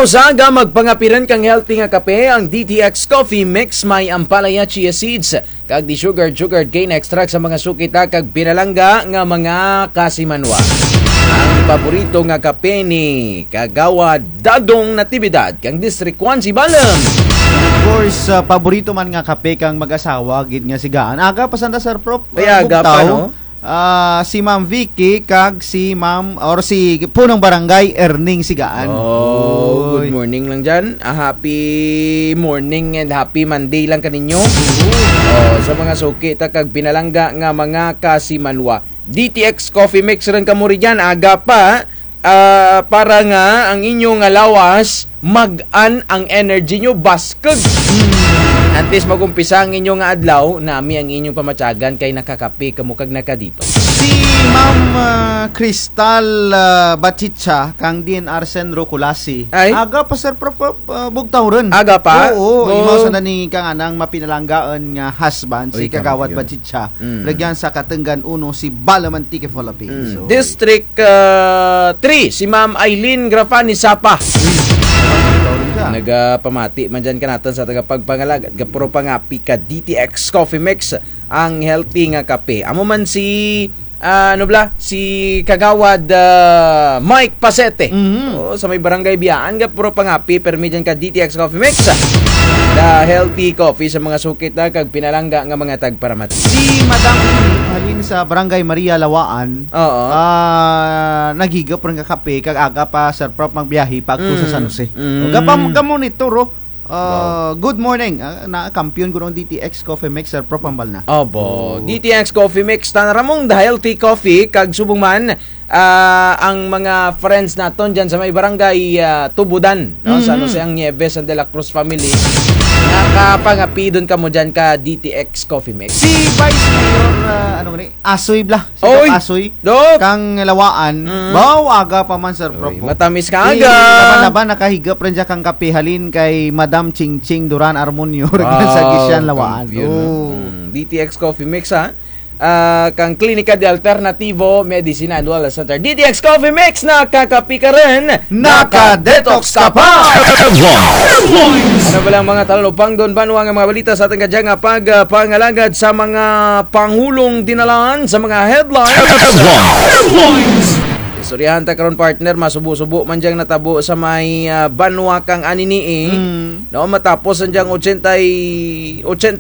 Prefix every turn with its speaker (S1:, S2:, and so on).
S1: Adlaw sa aga magpangapiran kang healthy nga kape ang DTX Coffee Mix may ampalaya chia seeds kag di sugar cane extract sa mga sukita kag pinalangga nga mga kasimanwa. Ang paborito nga kape ni Kagawad Dadong Natividad kang District 1 si Balam.
S2: Of course, paborito man nga kape kang mag-asawa gid nga sigaan. Aga pa Santa Sir Prof.
S1: Aga pa no.
S2: Si Ma'am Vicky kag si Ma'am or si punong barangay Erning Sigaan.
S1: Good morning lang dyan. Happy morning and happy Monday lang kaninyo. Sa mga suki kag pinalangga nga mga kasimanwa. DTX Coffee Mix rin kamuri dyan. Aga pa para nga ang inyong lawas mag-an ang energy nyo baskag. Antes magumpisa ang inyong adlaw, nami ang inyong pamatyagan kay nakakape kamukag naka dito.
S2: Si Ma'am Crystal Batitsa kang DNR Senro Kulasi. Aga pa Sir Prof. Bugtaw rin.
S1: Aga pa?
S2: Oo. Imaw sa nani kang anang mapinalanggaan nga husband, si Kagawad Batitsa. Lagyan sa Katenggan 1 si Balamantique Philippines.
S1: District 3, si Ma'am Eileen Grafani Sapa. Nagapamati man dyan ka natin sa tagapagpangalag at puro pangapi ka DTX Coffee Mix ang healthy nga kape. Amo man si si Kagawad Mike Pasete. Sa may barangay Biyaan ka puro pangapi permi dyan ka DTX Coffee Mix. The healthy coffee sa mga sukit na kag pinalangga nga mga tagparamati.
S2: Si Madam halin sa barangay Maria Lawaan. Naghigap rin ka kape kag aga pa Sir Prof magbiyahe pagto sa San Jose. Monitor good morning. Na-kampiyon ko ng DTX Coffee Mix Sir Prof ambal na.
S1: DTX Coffee Mix tanaramong the healthy coffee kag subong man ang mga friends naton dyan sa may barangay Tubudan, no? Sa ang Nieves and De La Cruz family. Nakapangapi doon ka mo dyan ka DTX Coffee Mix.
S2: Si Vice Mayor Asoy bla. Asoy.
S1: Dok.
S2: Kang Lawaan. Aga pa man Sir Prof.
S1: Matamis ka aga.
S2: Laban nakahigap rin dyan kang kape halin kay Madam Ching Ching Duran Armonio sa Gisyan Lawaan.
S1: DTX Coffee Mix ha. Kang Klinika de Alternativo Medicina and Wellness Center. DTX Coffee Mix, nakakapi ka rin, naka-detox ka pa. Ano ba lang mga talupang doon banwa nga mga balita sa ating kadyang pagpangalagad sa mga pangulong dinalaan sa mga headlines. Istoryahan ta karon partner, masubo-subo man diyang natabo sa may banwa kang anini no, matapos ang diyang 80